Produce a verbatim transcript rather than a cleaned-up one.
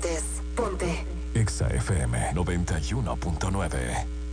partes. Ponte. Exa F M noventa y uno punto nueve.